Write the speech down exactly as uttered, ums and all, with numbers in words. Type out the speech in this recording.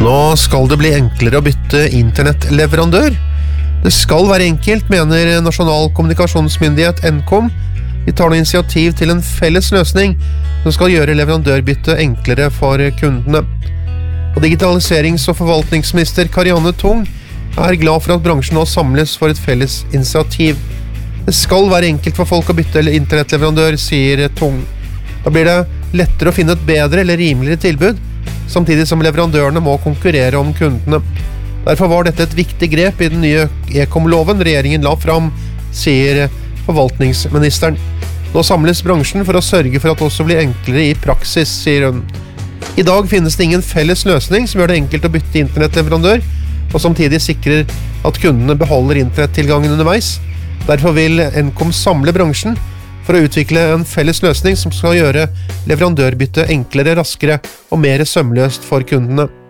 Nå skal det bli enklere å bytte internettleverandør. Det skal være enkelt, mener Nasjonal kommunikasjonsmyndighet Nkom. Vi tar nå initiativ til en felles løsning som skal gjøre leverandørbytte enklere for kundene. Og digitaliserings- og forvaltningsminister Karianne Tung er glad for at bransjen nå samles for et felles initiativ. Det skal være enkelt for folk å bytte internettleverandør, sier Tung. Da blir det lettere å finne et bedre eller rimeligere tilbud, samtidig som leverandørene må konkurrere om kundene. Derfor var dette et viktig grep i den nye e-kom-loven regjeringen la fram, sier forvaltningsministeren. Nå samles bransjen for å sørge for at det også blir enklere i praksis, sier hun. I dag finnes det ingen felles løsning som gjør det enkelt å bytte internettleverandør, og samtidig sikrer at kundene beholder internettilgangen underveis. Derfor vil Nkom samle bransjen for å utvikle en felles løsning som skal gjøre leverandørbytte enklere, raskere og mer sømløst for kundene.